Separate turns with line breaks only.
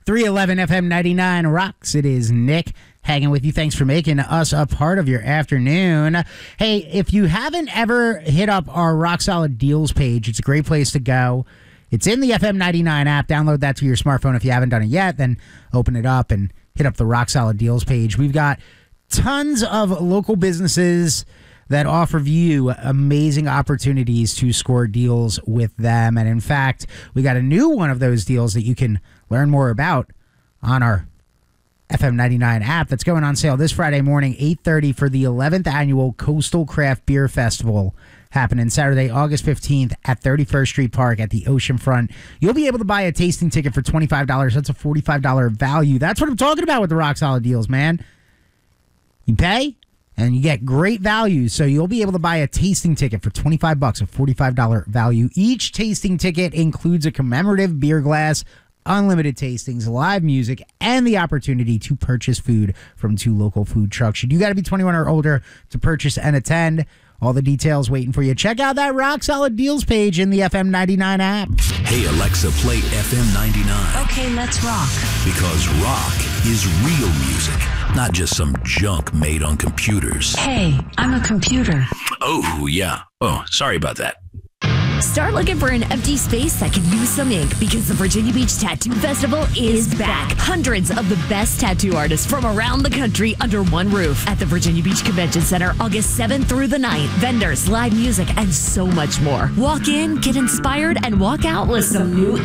311 FM 99 rocks. It is Nick hanging with you. Thanks for making us a part of your afternoon. Hey, if you haven't ever hit up our Rock Solid Deals page, it's a great place to go. It's in the FM 99 app. Download that to your smartphone if you haven't done it yet. Then open it up and hit up the Rock Solid Deals page. We've got tons of local businesses that offer you amazing opportunities to score deals with them. And in fact, we got a new one of those deals that you can learn more about on our FM 99 app that's going on sale this Friday morning, 8:30 for the 11th annual Coastal Craft Beer Festival happening Saturday, August 15th at 31st Street Park at the oceanfront. You'll be able to buy a tasting ticket for $25. That's a $45 value. That's what I'm talking about with the Rock Solid Deals, man. You pay and you get great value. So you'll be able to buy a tasting ticket for $25, a $45 value. Each tasting ticket includes a commemorative beer glass, unlimited tastings, live music, and the opportunity to purchase food from 2 local food trucks. You do got to be 21 or older to purchase and attend. All the details waiting for you. Check out that Rock Solid Deals page in the FM 99 app.
Hey, Alexa, play FM 99.
Okay, let's rock.
Because rock is real music, not just some junk made on computers.
Hey, I'm a computer.
Oh, yeah. Oh, sorry about that.
Start looking for an empty space that can use some ink because the Virginia Beach Tattoo Festival is back. Hundreds of the best tattoo artists from around the country under one roof at the Virginia Beach Convention Center, August 7th through the 9th. Vendors, live music, and so much more. Walk in, get inspired, and walk out with some new